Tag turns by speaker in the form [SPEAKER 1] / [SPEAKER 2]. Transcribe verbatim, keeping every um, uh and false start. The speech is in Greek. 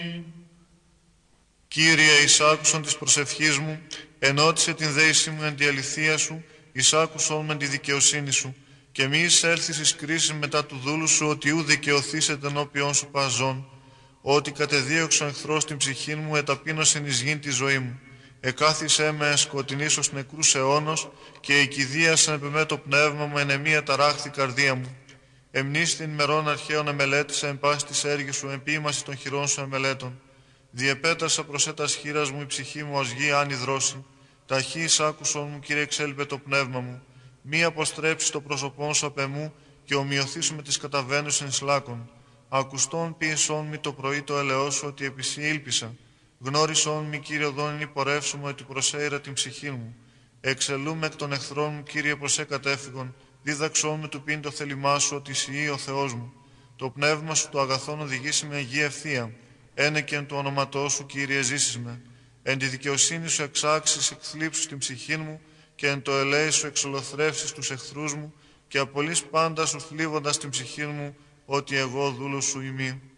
[SPEAKER 1] Κύριε, εισάκουσον της προσευχής μου, ενώτισε την δέηση μου εν τη αληθεία σου, εισάκουσον με τη δικαιοσύνη σου, και μη εισέλθεις εις κρίση μετά του δούλου σου, ότι ου δικαιωθήσετε ενώπιον σου παζών, ότι κατεδίωξε ο εχθρός την ψυχή μου, εταπείνωσεν εις γην τη ζωή μου. Εκάθισέ με σκοτεινής ως νεκρούς αιώνος, και εκηδίασαν επί με το πνεύμα μου, εν εμία ταράχθη καρδία μου. Εμνήστην μερών αρχαίων εμελέτησα, εν πάση της έργης σου, εν ποίημαση των χειρών σου εμελέτων. Διεπέτασα προς έτας χείρας μου η ψυχή μου ως γη άνη δρόση. Ταχύ εισάκουσον μου, Κύριε, εξέλιπε το πνεύμα μου. Μη αποστρέψεις το πρόσωπόν σου απ' εμού, και ομοιωθήσου με τις καταβαίνουσιν σλάκων. Ακουστών ποιησόν μη το πρωί το ελαιό σου, ότι επί σοι ήλπισα. Γνώρισόν μη, Κύριε, οδόν υπορεύσουμε, ότι προσέειρα την ψυχή μου. Εξελούμε εκ των εχθρών μου, Κύριε, προς σε κατέφυγον. Δίδαξόν με του πίν το θέλημά σου, ότι σοι ο Θεός μου. Το πνεύμα σου το αγαθόν οδηγήσει με γη ευθεία. Ένεκεν του ονόματός σου, Κύριε, ζήσεις με. Εν τη δικαιοσύνη σου εξάξεις εκθλίψους την ψυχή μου, και εν το ελέη σου εξολοθρεύσεις τους εχθρούς μου, και απολύς πάντα σου θλίβοντας την ψυχή μου, ότι εγώ δούλος σου ημί.